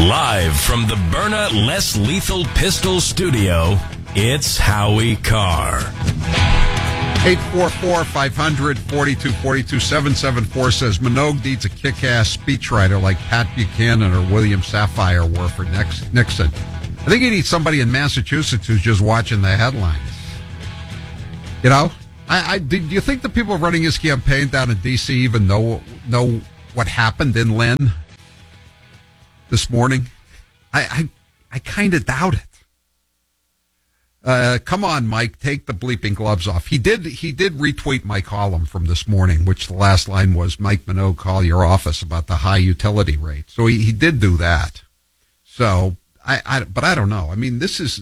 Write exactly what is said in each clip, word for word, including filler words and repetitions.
Live from the Byrna Less Lethal Pistol Studio, it's Howie Carr. eight four four, five hundred, forty-two forty-two. seven seven four says Minogue needs a kick-ass speechwriter like Pat Buchanan or William Safire were for Nixon. I think he needs somebody in Massachusetts who's just watching the headlines. You know? I, I, do you think the people running his campaign down in D C even know know what happened in Lynn this morning? I I, I kind of doubt it. Uh, come on, Mike, take the bleeping gloves off. He did he did retweet my column from this morning, which the last line was, Mike Minogue, call your office about the high utility rate. So he, he did do that. So, I, I but I don't know. I mean, this is,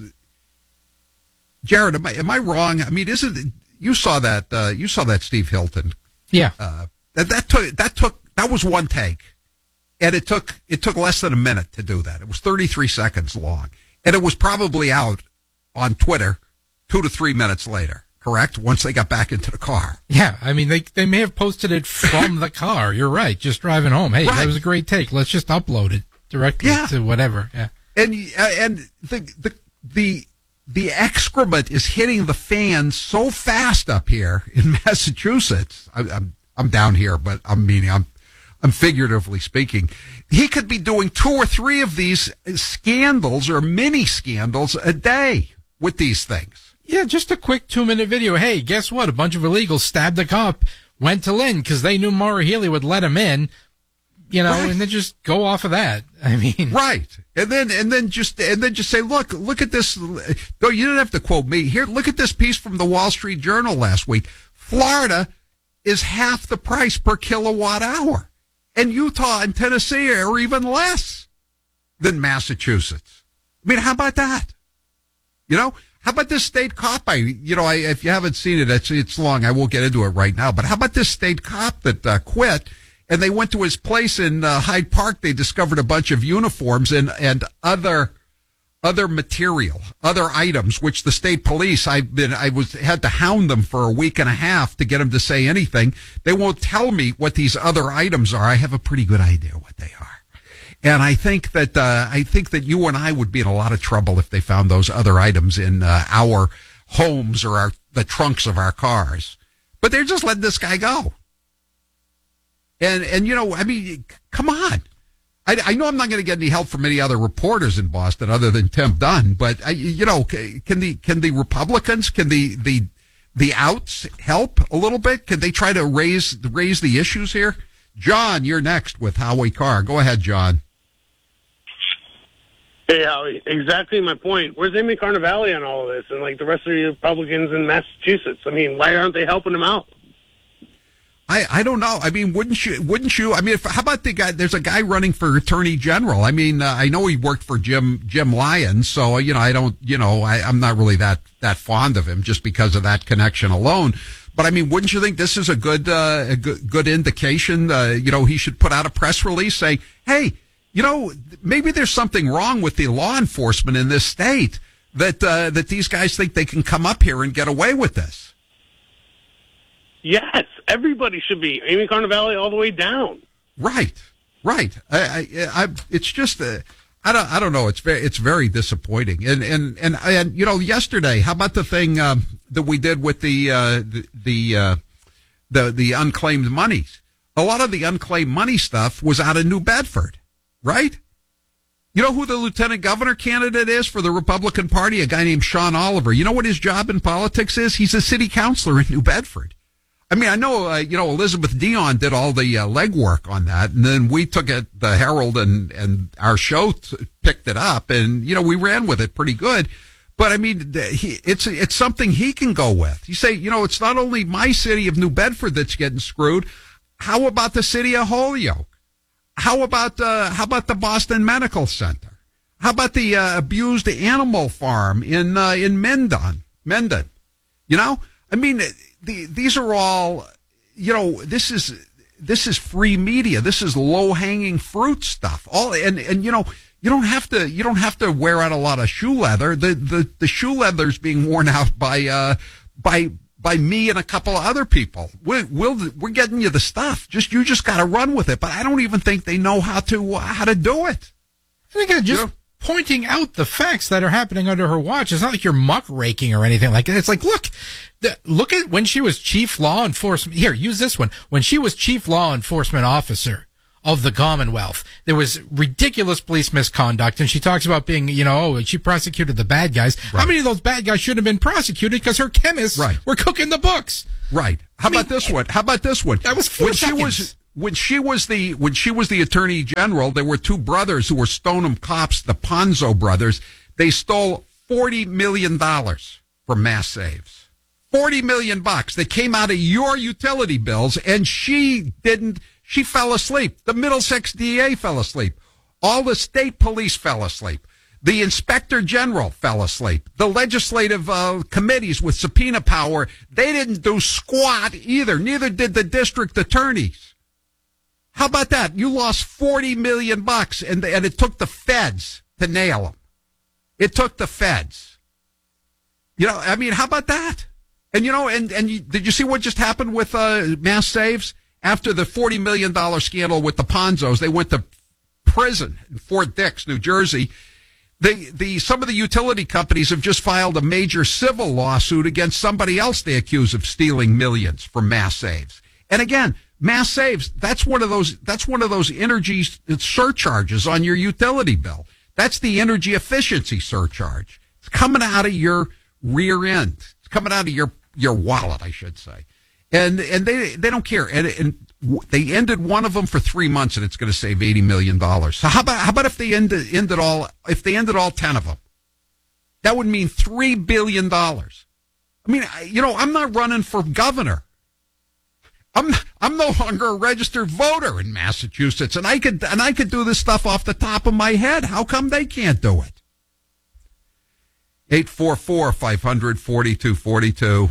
Jared, am I, am I wrong? I mean, isn't it, you saw that, uh, you saw that Steve Hilton. Yeah. Uh, that, that took, that took, that was one take. And it took, it took less than a minute to do that. It was thirty-three seconds long. And it was probably out on Twitter two to three minutes later, correct? Once they got back into the car. Yeah. I mean, they, they may have posted it from the car. You're right. Just driving home. Hey, right. That was a great take. Let's just upload it directly yeah. to whatever. Yeah. And, uh, and the, the, the, the excrement is hitting the fans so fast up here in Massachusetts. I, I'm, I'm down here, but I'm meaning, I'm, I'm figuratively speaking. He could be doing two or three of these scandals or mini scandals a day with these things. Yeah, just a quick two-minute video. Hey, guess what? A bunch of illegals stabbed a cop, went to Lynn because they knew Maura Healey would let him in, you know, right. And then just go off of that. I mean, right. And then, and then just, and then just say, look, look at this. No, you didn't have to quote me here. Look at this piece from the Wall Street Journal last week. Florida is half the price per kilowatt hour. And Utah and Tennessee are even less than Massachusetts. I mean, how about that? You know, how about this state cop? I, you know, I, if you haven't seen it, it's, it's long. I won't get into it right now. But how about this state cop that uh, quit and they went to his place in uh, Hyde Park? They discovered a bunch of uniforms and, and other, other material, other items, which the state police, I've been, I was, had to hound them for a week and a half to get them to say anything. They won't tell me what these other items are. I have a pretty good idea what they are. And I think that, uh, I think that you and I would be in a lot of trouble if they found those other items in, uh, our homes or our, the trunks of our cars. But they're just letting this guy go. And, and, you know, I mean, come on. I, I know I'm not going to get any help from any other reporters in Boston other than Tim Dunn, but I, you know, can the can the Republicans, can the the the outs help a little bit? Can they try to raise raise the issues here? John, you're next with Howie Carr. Go ahead, John. Hey, Howie, exactly my point. Where's Amy Carnevale on all of this, and like the rest of the Republicans in Massachusetts? I mean, why aren't they helping them out? I, I don't know. I mean, wouldn't you, wouldn't you, I mean, if, how about the guy, there's a guy running for attorney general. I mean, uh, I know he worked for Jim, Jim Lyons. So, you know, I don't, you know, I, I'm not really that, that fond of him just because of that connection alone. But I mean, wouldn't you think this is a good, uh, a good, good indication? Uh, you know, he should put out a press release saying, hey, you know, maybe there's something wrong with the law enforcement in this state that, uh, that these guys think they can come up here and get away with this. Yes, everybody should be. Amy Carnevale all the way down. Right, right. I, I, I it's just, uh, I don't, I don't know. It's very, it's very disappointing. And, and, and, and, you know, yesterday, how about the thing, um, that we did with the, uh, the, the, uh, the, the unclaimed monies? A lot of the unclaimed money stuff was out of New Bedford, right? You know who the lieutenant governor candidate is for the Republican Party? A guy named Sean Oliver. You know what his job in politics is? He's a city councilor in New Bedford. I mean, I know, uh, you know, Elizabeth Dion did all the uh, legwork on that, and then we took it, the Herald and, and our show t- picked it up, and, you know, we ran with it pretty good. But, I mean, he, it's it's something he can go with. You say, you know, it's not only my city of New Bedford that's getting screwed. How about the city of Holyoke? How about, uh, how about the Boston Medical Center? How about the uh, abused animal farm in uh, in Mendon? Mendon? You know? I mean, the, these are all, you know, this is, this is free media. This is low hanging fruit stuff. All, and, and, you know, you don't have to, you don't have to wear out a lot of shoe leather. The, the, the shoe leather's being worn out by, uh, by, by me and a couple of other people. We're, we'll, we're getting you the stuff. Just, you just got to run with it. But I don't even think they know how to, uh, how to do it. And again, just You know? pointing out the facts that are happening under her watch. It's not like you're muckraking or anything like that. It's like, look, the, look at when she was chief law enforcement. Here, use this one. When she was chief law enforcement officer of the Commonwealth, there was ridiculous police misconduct, and she talks about being, you know, oh, she prosecuted the bad guys. Right. How many of those bad guys should have been prosecuted because her chemists Right. were cooking the books? Right. How I mean, about this one? How about this one? That was four when seconds. she was when she was the when she was the attorney general. There were two brothers who were Stoneham cops, the Ponzo brothers. They stole forty million dollars from Mass Saves. Forty million bucks that came out of your utility bills, and she didn't. She fell asleep. The Middlesex D A fell asleep. All the state police fell asleep. The inspector general fell asleep. The legislative uh, committees with subpoena power, they didn't do squat either. Neither did the district attorneys. How about that? You lost forty million bucks, and, and it took the feds to nail them. It took the feds. You know, I mean, how about that? And, you know, and, and you, did you see what just happened with uh, Mass Saves? After the forty million dollars scandal with the Ponzos, they went to prison in Fort Dix, New Jersey. The, the, some of the utility companies have just filed a major civil lawsuit against somebody else they accuse of stealing millions from Mass Saves. And again, Mass Saves, that's one of those, that's one of those energy surcharges on your utility bill. That's the energy efficiency surcharge. It's coming out of your rear end. It's coming out of your, your wallet, I should say. And and they they don't care. And, and they ended one of them for three months, and it's going to save eighty million dollars. So how about how about if they ended ended all if they ended all ten of them? That would mean three billion dollars. I mean, you know, I'm not running for governor. I'm I'm no longer a registered voter in Massachusetts, and I could and I could do this stuff off the top of my head. How come they can't do it? eight four four, five hundred, forty-two forty-two.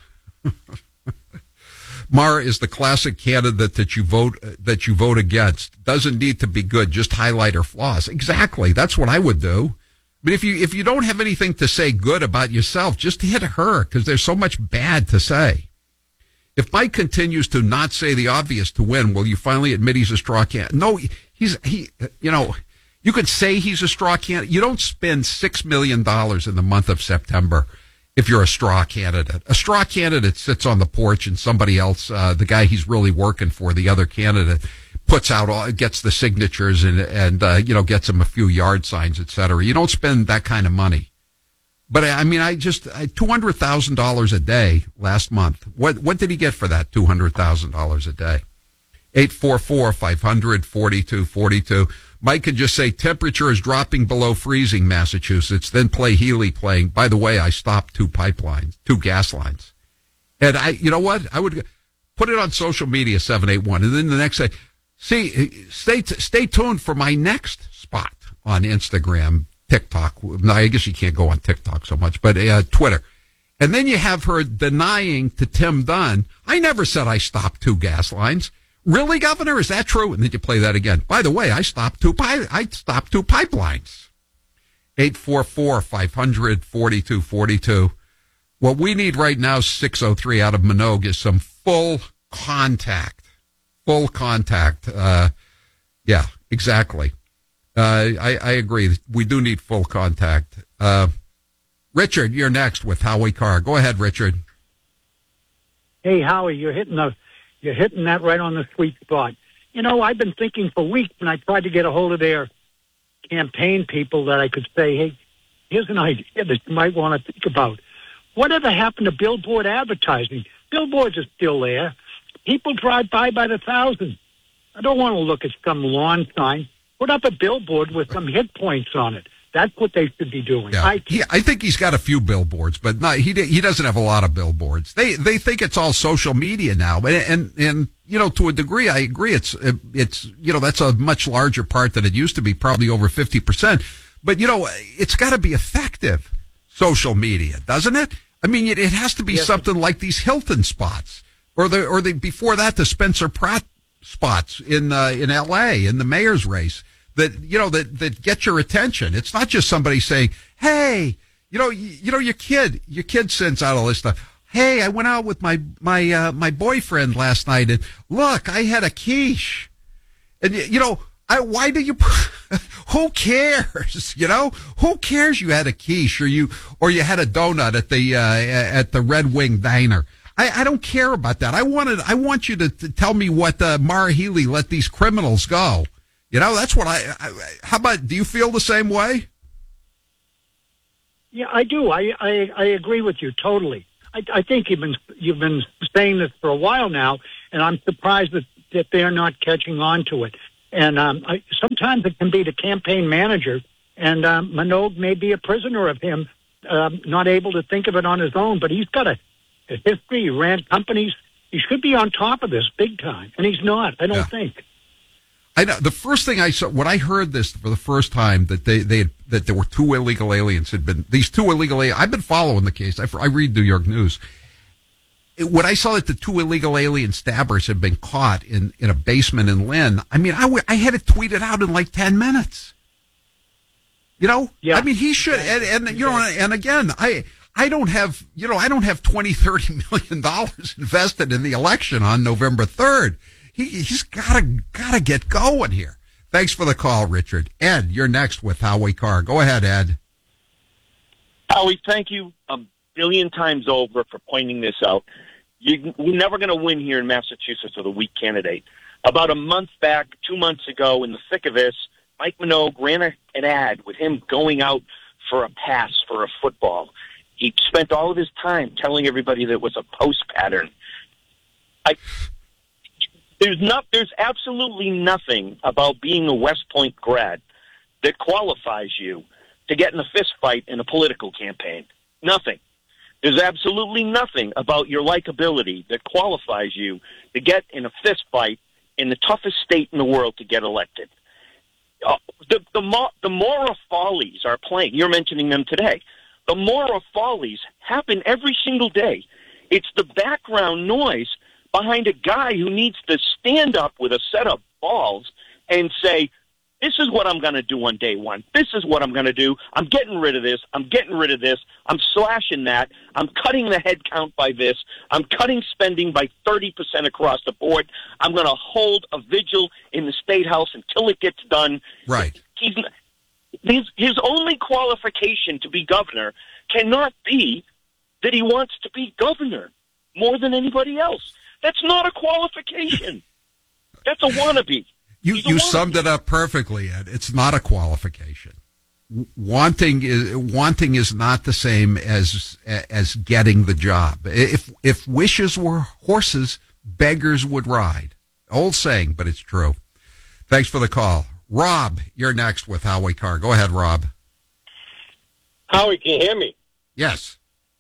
Mara is the classic candidate that you vote that you vote against. Doesn't need to be good, just highlight her flaws. Exactly. That's what I would do. But if you if you don't have anything to say good about yourself, just hit her, because there's so much bad to say. If Mike continues to not say the obvious to win, will you finally admit he's a straw candidate? No, he's he. You know, you could say he's a straw candidate. You don't spend six million dollars in the month of September if you're a straw candidate. A straw candidate sits on the porch, and somebody else, uh, the guy he's really working for, the other candidate, puts out all, gets the signatures and, and, uh, you know, gets him a few yard signs, et cetera. You don't spend that kind of money. But I mean, I just, I, two hundred thousand dollars a day last month. What, what did he get for that two hundred thousand dollars a day? eight four four, five hundred, forty-two forty-two. Mike could just say temperature is dropping below freezing, Massachusetts, then play Healy playing. By the way, I stopped two pipelines, two gas lines. And I, you know what? I would put it on social media, seven eight one. And then the next day, see, stay, stay tuned for my next spot on Instagram, TikTok. No, I guess you can't go on TikTok so much, but uh, Twitter. And then you have her denying to Tim Dunn, I never said I stopped two gas lines. Really, Governor? Is that true? And then you play that again. By the way, I stopped two pi- I stopped two pipelines. eight four four, five hundred, forty-two forty-two. What we need right now, six oh three out of Minogue, is some full contact. Full contact. Uh, yeah, exactly. Uh, I, I agree. We do need full contact. Uh, Richard, you're next with Howie Carr. Go ahead, Richard. Hey, Howie, you're hitting the You're hitting that right on the sweet spot. You know, I've been thinking for weeks, and I tried to get a hold of their campaign people that I could say, hey, here's an idea that you might want to think about. Whatever happened to billboard advertising? Billboards are still there. People drive by by the thousand. I don't want to look at some lawn sign. Put up a billboard with some hit points on it. That's what they should be doing. Yeah. I, he, I think he's got a few billboards, but not, he he doesn't have a lot of billboards. They they think it's all social media now, and and, and you know, to a degree, I agree. It's it's you know, that's a much larger part than it used to be, probably over fifty percent. But you know, it's got to be effective. Social media, doesn't it? I mean, it, it has to be yes. something like these Hilton spots, or the or the before that the Spencer Pratt spots in uh, in L A in the mayor's race. That, you know, that, that get your attention. It's not just somebody saying, hey, you know, you, you know, your kid, your kid sends out all this stuff. Hey, I went out with my, my, uh, my boyfriend last night, and look, I had a quiche. And, you know, I, why do you, who cares? You know, who cares? You had a quiche or you or you had a donut at the uh, at the Red Wing Diner. I, I don't care about that. I wanted. I want you to, to tell me what uh, Mara Healy let these criminals go. You know, that's what I, I. How about? Do you feel the same way? Yeah, I do. I, I, I agree with you totally. I, I think you've been you've been saying this for a while now, and I'm surprised that, that they're not catching on to it. And um, I, sometimes it can be the campaign manager, and um, Minogue may be a prisoner of him, um, not able to think of it on his own. But he's got a, a history. He ran companies. He should be on top of this big time, and he's not. I don't Yeah. think. I know the first thing I saw when I heard this for the first time that they they had, that there were two illegal aliens had been these two illegal aliens. I've been following the case. I, I read New York News. It, when I saw that the two illegal alien stabbers had been caught in, in a basement in Lynn, I mean, I, w- I had it tweeted out in like ten minutes. You know, Yeah. I mean, he should, and, and you know, and again, I I don't have you know I don't have twenty, thirty million dollars invested in the election on November third. He, he's gotta, gotta get going here. Thanks for the call, Richard. Ed, you're next with Howie Carr. Go ahead, Ed. Howie, thank you a billion times over for pointing this out. You, we're never going to win here in Massachusetts with a weak candidate. About a month back, two months ago, in the thick of this, Mike Minogue ran a, an ad with him going out for a pass for a football. He spent all of his time telling everybody that it was a post pattern. I... There's not. There's absolutely nothing about being a West Point grad that qualifies you to get in a fist fight in a political campaign. Nothing. There's absolutely nothing about your likability that qualifies you to get in a fist fight in the toughest state in the world to get elected. Uh, the the, mo- the Mora Follies are playing. You're mentioning them today. The Mora Follies happen every single day. It's the background noise behind a guy who needs to stand up with a set of balls and say, this is what I'm going to do on day one. This is what I'm going to do. I'm getting rid of this. I'm getting rid of this. I'm slashing that. I'm cutting the head count by this. I'm cutting spending by thirty percent across the board. I'm going to hold a vigil in the State House until it gets done. Right. He's, his, his only qualification to be governor cannot be that he wants to be governor more than anybody else. That's not a qualification. That's a wannabe. You He's a you wannabe. summed it up perfectly, Ed. It's not a qualification. W- Wanting is wanting is not the same as as getting the job. If if wishes were horses, beggars would ride. Old saying, but it's true. Thanks for the call, Rob. You're next with Howie Carr. Go ahead, Rob. Howie, can you hear me? Yes.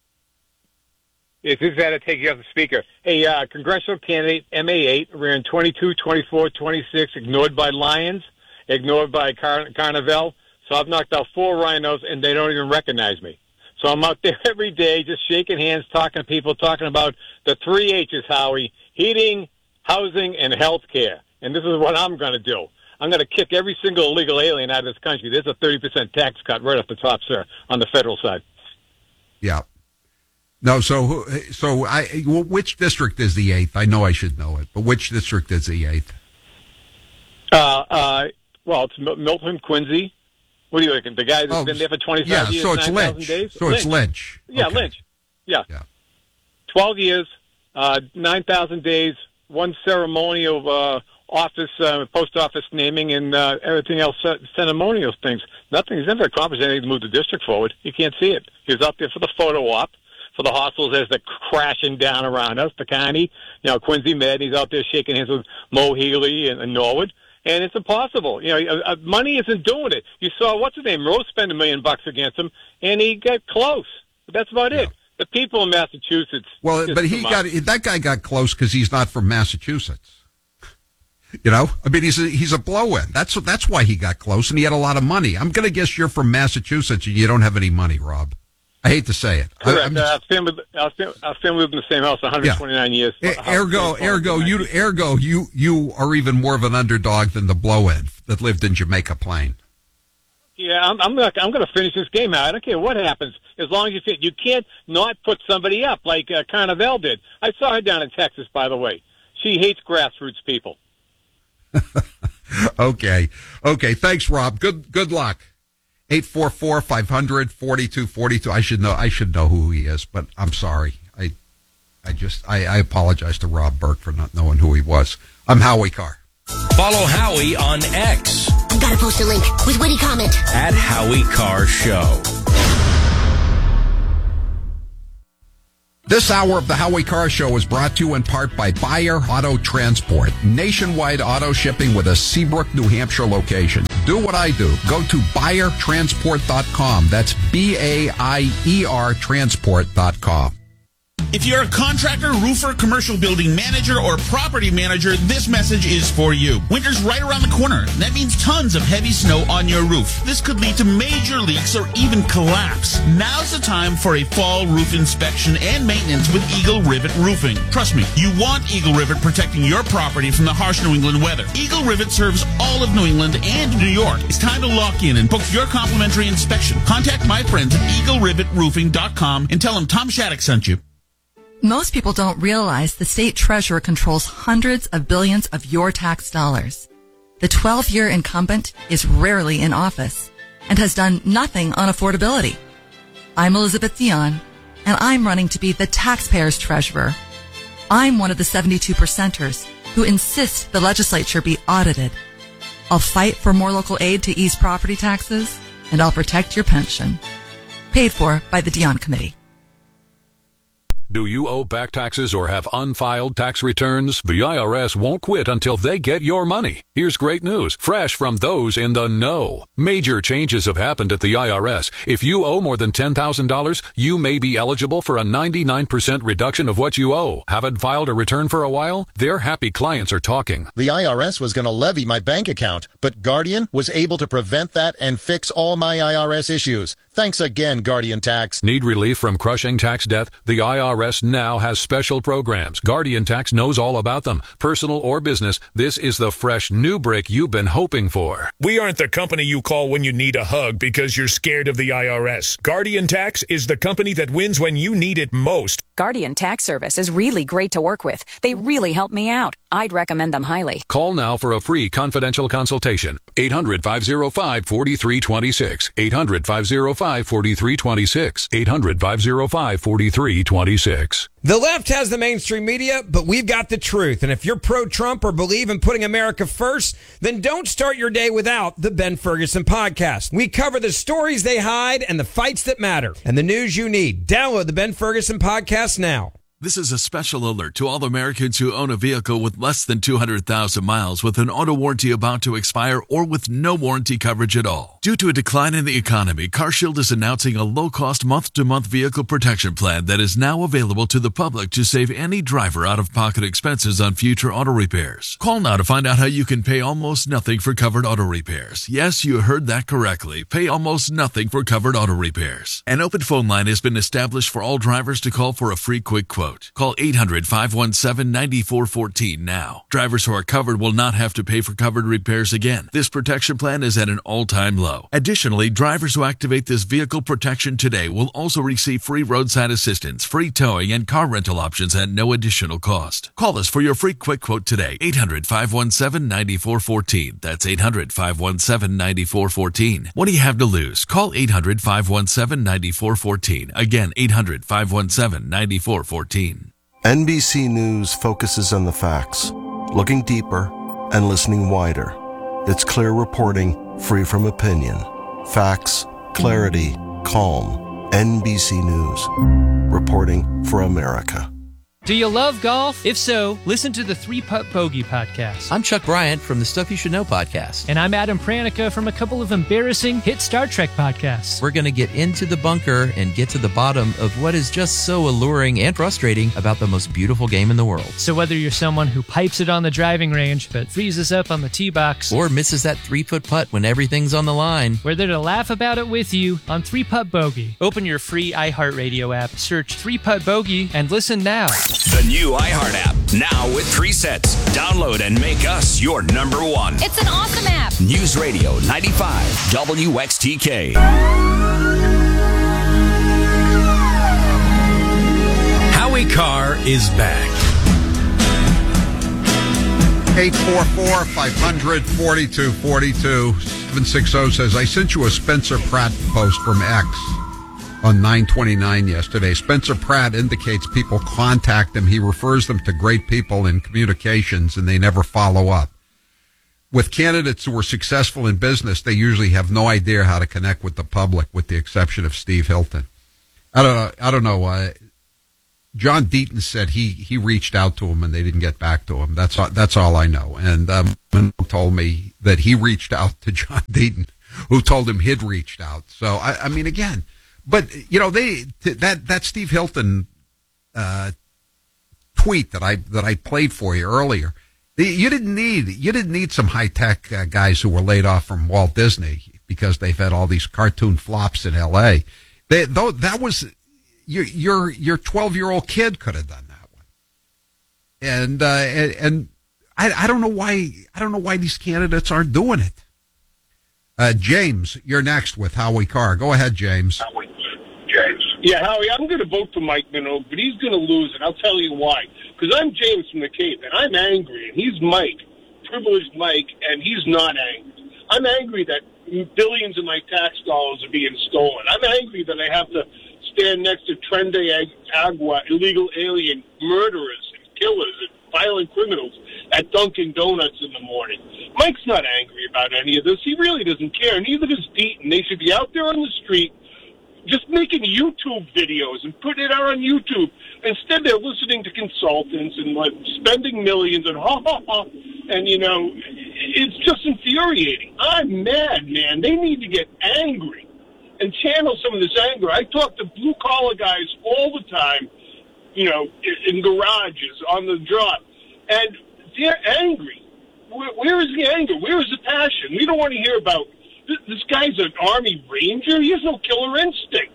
Yes, this is how to take you off the speaker. Hey, uh, congressional candidate M A eight ran twenty-two, twenty-four, twenty-six, ignored by Lions, ignored by Car- Carnival. So I've knocked out four rhinos, and they don't even recognize me. So I'm out there every day just shaking hands, talking to people, talking about the three H's, Howie, heating, housing, and health care. And this is what I'm going to do. I'm going to kick every single illegal alien out of this country. There's a thirty percent tax cut right off the top, sir, on the federal side. Yeah. No, so so I which district is the eighth? I know I should know it, but which district is the eighth? Uh, uh, well, it's Mil- Milton, Quincy. What do you reckon? The guy that's Oh, been there for twenty-five yeah, years, so it's nine thousand Lynch. days? So it's Lynch. Yeah, Okay. Lynch. Yeah. Yeah. twelve years, uh, nine thousand days, one ceremonial uh, office, uh, post office naming, and uh, everything else, uh, ceremonial things. Nothing. He's never accomplished anything to move the district forward. You can't see it. He was out there for the photo op, for the hostiles as they're crashing down around us, the county. You know, Quincy Med, he's out there shaking hands with Mo Healy and, and Norwood. And it's impossible. You know, uh, money isn't doing it. You saw, what's his name, Rose spend a million bucks against him, and he got close. But that's about Yeah. it. The people in Massachusetts. Well, just but he come got up. that guy got close because he's not from Massachusetts. You know, I mean, he's a, he's a blow-in. That's that's why he got close, and he had a lot of money. I'm going to guess you're from Massachusetts and you don't have any money, Rob. I hate to say it. I, Correct. I'm Uh, just- our, family, our, fam- our family lived in the same house one hundred twenty-nine years. E- ergo, ergo, you, ergo, you, you are even more of an underdog than the blow-in that lived in Jamaica Plain. Yeah, I'm, I'm, not, I'm going to finish this game out. I don't care what happens, as long as you fit. You can't not put somebody up like uh, Carnival did. I saw her down in Texas, by the way. She hates grassroots people. Okay. Okay. Thanks, Rob. Good good luck. eight four four, five hundred, forty-two forty-two. I should know I should know who he is, but I'm sorry. I I just I, I apologize to Rob Burke for not knowing who he was. I'm Howie Carr. Follow Howie on X Gotta post a link with witty comment. at Howie Carr Show. This hour of the Howie Carr Show is brought to you in part by Buyer Auto Transport. Nationwide auto shipping with a Seabrook, New Hampshire location. Do what I do. Go to buyer transport dot com. That's B A I E R transport dot com. If you're a contractor, roofer, commercial building manager, or property manager, this message is for you. Winter's right around the corner. That means tons of heavy snow on your roof. This could lead to major leaks or even collapse. Now's the time for a fall roof inspection and maintenance with Eagle Rivet Roofing. Trust me, you want Eagle Rivet protecting your property from the harsh New England weather. Eagle Rivet serves all of New England and New York. It's time to lock in and book your complimentary inspection. Contact my friends at eagle rivet roofing dot com and tell them Tom Shattuck sent you. Most people don't realize the state treasurer controls hundreds of billions of your tax dollars. The twelve-year incumbent is rarely in office and has done nothing on affordability. I'm Elizabeth Dion, and I'm running to be the taxpayer's treasurer. I'm one of the seventy-two percenters who insist the legislature be audited. I'll fight for more local aid to ease property taxes, and I'll protect your pension. Paid for by the Dion Committee. Do you owe back taxes or have unfiled tax returns? The I R S won't quit until they get your money. Here's great news, fresh from those in the know. Major changes have happened at the I R S. If you owe more than ten thousand dollars, you may be eligible for a ninety-nine percent reduction of what you owe. Haven't filed a return for a while? Their happy clients are talking. The I R S was going to levy my bank account, but Guardian was able to prevent that and fix all my I R S issues. Thanks again, Guardian Tax. Need relief from crushing tax debt? The I R S now has special programs. Guardian Tax knows all about them. Personal or business, this is the fresh new break you've been hoping for. We aren't the company you call when you need a hug because you're scared of the I R S. Guardian Tax is the company that wins when you need it most. Guardian Tax Service is really great to work with. They really help me out. I'd recommend them highly. Call now for a free confidential consultation. eight hundred, five oh five, four three two six. eight hundred, five oh five, four three two six. eight hundred, five oh five, four three two six. The left has the mainstream media, but we've got the truth. And if you're pro-Trump or believe in putting America first, then don't start your day without the Ben Ferguson Podcast. We cover the stories they hide and the fights that matter and the news you need. Download the Ben Ferguson Podcast now. This is a special alert to all Americans who own a vehicle with less than two hundred thousand miles with an auto warranty about to expire or with no warranty coverage at all. Due to a decline in the economy, CarShield is announcing a low-cost month-to-month vehicle protection plan that is now available to the public to save any driver out-of-pocket expenses on future auto repairs. Call now to find out how you can pay almost nothing for covered auto repairs. Yes, you heard that correctly. Pay almost nothing for covered auto repairs. An open phone line has been established for all drivers to call for a free quick quote. Call eight hundred, five one seven, nine four one four now. Drivers who are covered will not have to pay for covered repairs again. This protection plan is at an all-time low. Additionally, drivers who activate this vehicle protection today will also receive free roadside assistance, free towing, and car rental options at no additional cost. Call us for your free quick quote today. eight hundred, five one seven, nine four one four. That's eight hundred, five one seven, nine four one four. What do you have to lose? Call eight hundred, five one seven, nine four one four. Again, eight hundred, five one seven, nine four one four. N B C News focuses on the facts, looking deeper and listening wider. It's clear reporting, free from opinion. Facts, clarity, calm. N B C News, reporting for America. Do you love golf? If so, listen to the Three Putt Bogey podcast. I'm Chuck Bryant from the Stuff You Should Know podcast. And I'm Adam Pranica from a couple of embarrassing hit Star Trek podcasts. We're going to get into the bunker and get to the bottom of what is just so alluring and frustrating about the most beautiful game in the world. So whether you're someone who pipes it on the driving range but freezes up on the tee box, or misses that three-foot putt when everything's on the line, we're there to laugh about it with you on Three Putt Bogey. Open your free iHeartRadio app, search Three Putt Bogey, and listen now. The new iHeart app, now with presets. Download and make us your number one. It's an awesome app. News Radio ninety-five W X T K. Howie Carr is back. eight four four, five hundred, forty-two forty-two. seven sixty says, I sent you a Spencer Pratt post from X on nine twenty-nine yesterday. Spencer Pratt indicates people contact him. He refers them to great people in communications, and they never follow up. With candidates who are successful in business, they usually have no idea how to connect with the public, with the exception of Steve Hilton. I don't know. I don't know. Uh, John Deaton said he, he reached out to him and they didn't get back to him. That's all, that's all I know. And um, told me that he reached out to John Deaton, who told him he'd reached out. So I, I mean, again, but you know, they that that Steve Hilton uh, tweet that I that I played for you earlier. You didn't need you didn't need some high tech uh, guys who were laid off from Walt Disney because they've had all these cartoon flops in L A. They, though that was your your your twelve year old kid could have done that one, and uh, and, and I I don't know why I don't know why these candidates aren't doing it. Uh, James, you're next with Howie Carr. Go ahead, James. Howie, James. Yeah, Howie, I'm going to vote for Mike Minogue, but he's going to lose, and I'll tell you why. Because I'm James from the Cape, and I'm angry, and he's Mike, privileged Mike, and he's not angry. I'm angry that billions of my tax dollars are being stolen. I'm angry that I have to stand next to Trende Agua, illegal alien murderers and killers and violent criminals at Dunkin' Donuts in the morning. Mike's not angry about any of this. He really doesn't care. Neither does Deaton. They should be out there on the street just making YouTube videos and putting it out on YouTube. Instead, they're listening to consultants and like spending millions and ha ha ha. And, you know, it's just infuriating. I'm mad, man. They need to get angry and channel some of this anger. I talk to blue-collar guys all the time, you know, in garages, on the job, and they're angry. Where, where is the anger? Where is the passion? We don't want to hear about this, this guy's an Army Ranger. He has no killer instinct.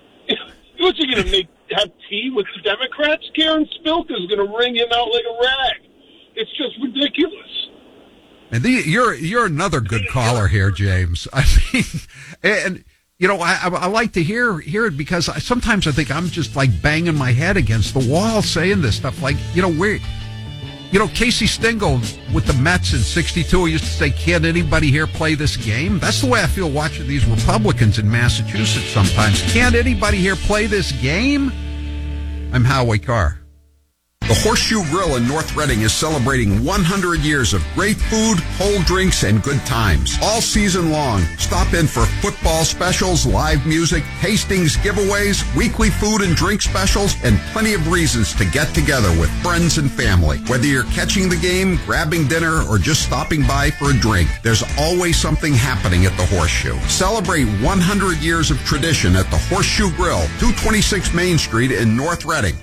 What's he going to make? Have tea with the Democrats? Karen Spilka is going to wring him out like a rag. It's just ridiculous. And the, you're you're another good caller here, James. I mean, and you know, I, I like to hear hear it because I, sometimes I think I'm just like banging my head against the wall saying this stuff. Like, you know, where, you know, Casey Stengel with the Mets in sixty-two used to say, "Can't anybody here play this game?" That's the way I feel watching these Republicans in Massachusetts sometimes. Can't anybody here play this game? I'm Howie Carr. The Horseshoe Grill in North Reading is celebrating one hundred years of great food, cold drinks, and good times. All season long, stop in for football specials, live music, tastings, giveaways, weekly food and drink specials, and plenty of reasons to get together with friends and family. Whether you're catching the game, grabbing dinner, or just stopping by for a drink, there's always something happening at the Horseshoe. Celebrate one hundred years of tradition at the Horseshoe Grill, two twenty-six Main Street in North Reading.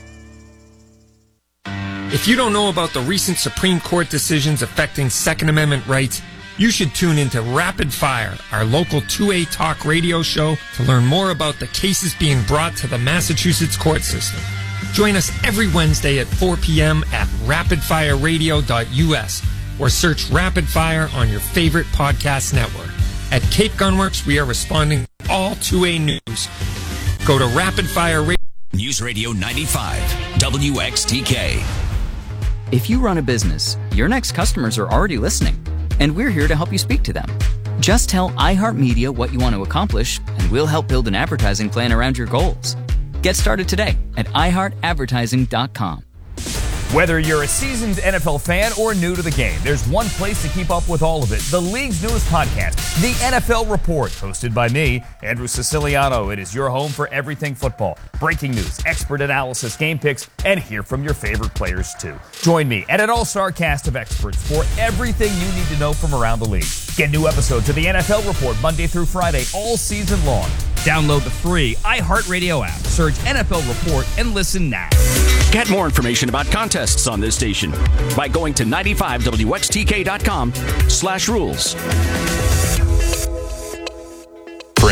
If you don't know about the recent Supreme Court decisions affecting Second Amendment rights, you should tune into Rapid Fire, our local two A talk radio show, to learn more about the cases being brought to the Massachusetts court system. Join us every Wednesday at four p.m. at rapid fire radio dot u s or search Rapid Fire on your favorite podcast network. At Cape Gunworks, we are responding to all two A news. Go to Rapid Fire Radio. News Radio ninety-five, W X T K. If you run a business, your next customers are already listening, and we're here to help you speak to them. Just tell iHeartMedia what you want to accomplish, and we'll help build an advertising plan around your goals. Get started today at i heart advertising dot com. Whether you're a seasoned N F L fan or new to the game, there's one place to keep up with all of it. The league's newest podcast, The N F L Report, hosted by me, Andrew Siciliano. It is your home for everything football. Breaking news, expert analysis, game picks, and hear from your favorite players, too. Join me and an all-star cast of experts for everything you need to know from around the league. Get new episodes of The N F L Report Monday through Friday all season long. Download the free iHeartRadio app, search N F L Report, and listen now. Get more information about contests on this station by going to ninety-five W X T K dot com slash rules.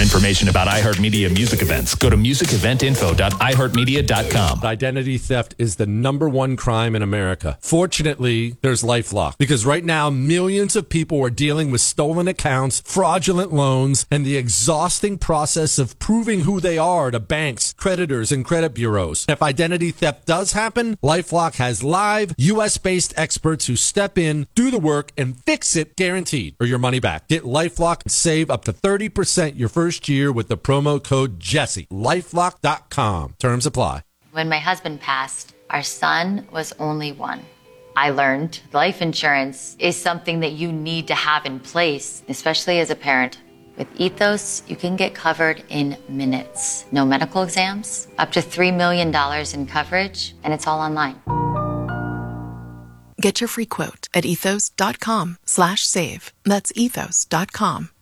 information about iHeartMedia music events, go to music event info dot i heart media dot com. Identity theft is the number one crime in America. Fortunately, there's LifeLock, because right now millions of people are dealing with stolen accounts, fraudulent loans, and the exhausting process of proving who they are to banks, creditors, and credit bureaus. If identity theft does happen, LifeLock has live U S-based experts who step in, do the work, and fix it guaranteed, or your money back. Get LifeLock and save up to thirty percent your first year with the promo code Jesse. lifelock dot com. Terms apply. When my husband passed, our son was only one. I learned life insurance is something that you need to have in place, especially as a parent. With Ethos, you can get covered in minutes. No medical exams, up to three million dollars in coverage, and it's all online. Get your free quote at ethos dot com slash save. That's ethos dot com